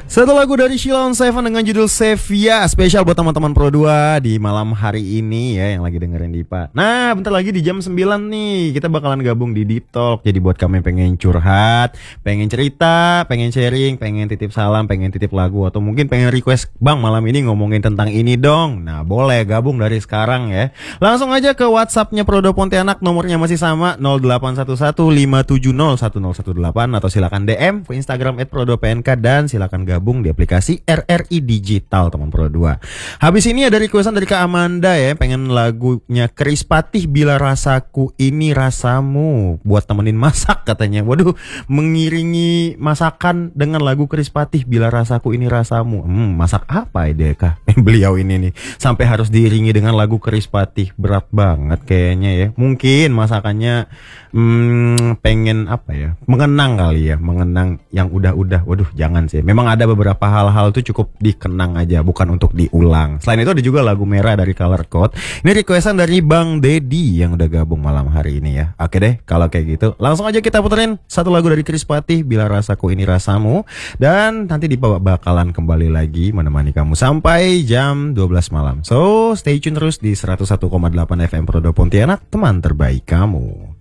Satu lagu dari Sheila on Seven dengan judul Sevia, spesial buat teman-teman Pro 2 di malam hari ini ya yang lagi dengerin Dipa. Nah, bentar lagi di jam 9 nih kita bakalan gabung di Deep Talk. Jadi buat kamu yang pengen curhat, pengen cerita, pengen sharing, pengen titip salam, pengen titip lagu, atau mungkin pengen request, Bang malam ini ngomongin tentang ini dong. Nah, boleh gabung dari sekarang ya. Langsung aja ke WhatsApp-nya Pro 2 Pontianak, nomornya masih sama 081157010118, atau silakan DM ke Instagram @pro2pnk, dan silakan gabung di aplikasi RRI Digital teman Pro 2. Habis ini ada requestan dari Kak Amanda ya, pengen lagunya Kris Patih, Bila Rasaku Ini Rasamu, buat temenin masak katanya. Waduh, mengiringi masakan dengan lagu Kris Patih, Bila Rasaku Ini Rasamu. Masak apa ide Kak? Beliau ini nih sampai harus diiringi dengan lagu Kris Patih, berat banget kayaknya ya. Mungkin masakannya pengen apa ya? Mengenang kali ya, mengenang yang udah-udah. Waduh, jangan sih. Memang ada beberapa hal-hal tuh cukup dikenang aja, bukan untuk diulang. Selain itu ada juga lagu Merah dari Color Code. Ini requestan dari Bang Dedi yang udah gabung malam hari ini ya. Oke deh, kalau kayak gitu langsung aja kita puterin satu lagu dari Kris Patih, Bila Rasaku Ini Rasamu. Dan nanti bakalan kembali lagi menemani kamu sampai jam 12 malam. So, stay tune terus di 101,8 FM Pro 2 Pontianak, teman terbaik kamu.